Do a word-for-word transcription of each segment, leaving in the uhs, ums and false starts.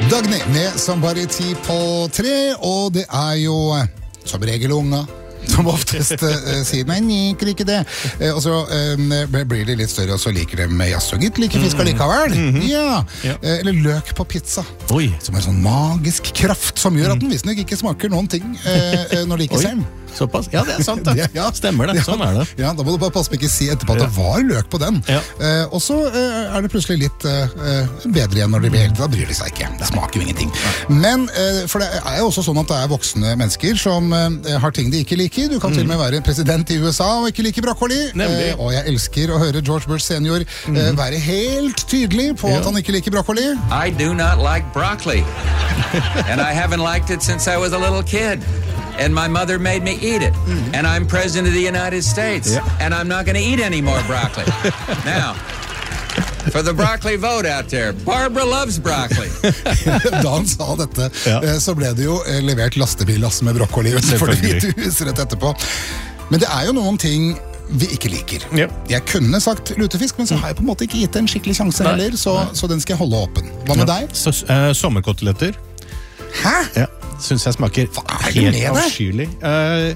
Dagny med Somebody ti på tre, og det er jo som regel unga som oftest uh, sier, nei, liker ikke det. Uh, og så uh, blir de litt større, og så liker de jaså, gitt, like fisk allikevel. Mm-hmm. Ja. Ja. Uh, eller løk på pizza. Oi. Som er sånn magisk kraft, som gjør at den visstnok ikke smaker noen ting uh, når de ikke ser den. Såpass? Ja, det er sant da. Ja. Stemmer det, sånn er det. Ja, da må du bare passe på ikke si etterpå at det var løk på den. Ja. Uh, og så uh, er det plutselig litt uh, bedre igjen når de blir eldre, da bryr de seg ikke. Det smaker jo ingenting. Men, uh, for det er jo også sånn at det er voksne mennesker som uh, har ting de ikke liker. Du kan mm. til og med være president i U S A og ikke like broccoli. Uh, og jeg elsker å høre George Bush senior uh, mm. være helt tydelig på ja. at han ikke liker broccoli. I do not like broccoli. And I haven't liked it since I was a little kid. And my mother made me eat it. Mm. And I'm president of the United States. Yeah. And I'm not going to eat any more broccoli. Now, for the broccoli vote out there, Barbara loves broccoli. Da han sa dette, ja. så ble det jo levert lastebillass med broccoli utenfor Det hvite hus rett etterpå. Men det er jo noen ting vi ikke liker. Ja. Jeg kunne sagt lutefisk, men så har jeg på en måte ikke gitt en skikkelig sjanse heller, så, så den skal jeg holde åpen. Hva med ja. deg? Så, uh, sommerkoteletter. Hæ? Ja. Synes jeg smaker helt avskyelig. Uh,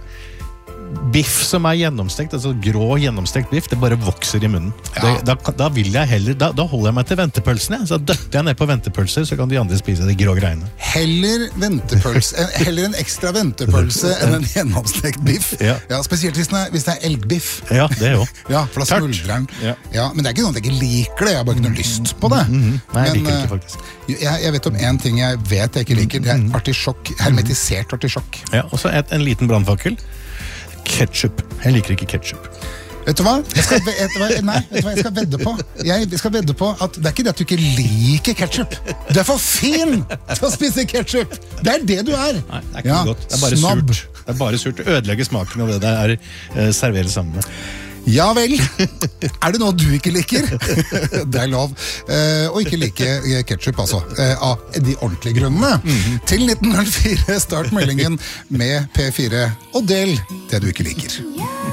biff som er gjennomstekt, altså grå gjennomstekt biff, det bare vokser i munnen. Ja. Det, da, da vil jeg heller, da, da holder jeg meg til ventepølsene. Så døtter jeg ned på ventepølser, så kan de andre spise de grå greiene. Heller ventepølse, heller en ekstra ventepølse enn en gjennomstekt biff. Ja. Ja, spesielt hvis det, er, hvis det er elgbiff. Ja, det er jo. Ja, for da smuldrer den. Ja. Ja, men det er ikke sånn at jeg ikke liker det, jeg har bare ikke noe lyst på det. Mm -hmm. Nei, jeg men, liker ikke faktisk. Jeg, jeg vet om en ting jeg vet jeg ikke liker, det er artisjokk, hermetisert artisjokk. Ja, og så et, en liten brannfakkel. Ketchup. Jeg liker ikke ketchup. Vet du hva? Jeg skal, vet du hva? Nei, vet du hva jeg skal vedde på? Jeg skal vedde på at det er ikke det at du ikke liker ketchup. Du er for fin til å spise ketchup. Det er det du er. Nei, det er ikke ja, godt. Det er bare Snabb. surt. Det er bare surt. Det ødelegger smaken av det det er uh, serverer sammen med. Ja vel. Er det noe du ikke liker? Det er lov. Uh, og ikke like ketchup, altså. Uh, av de ordentlige grunnene. Mm-hmm. Til nitten null fire, start meldingen med P fire, og del det du ikke liker.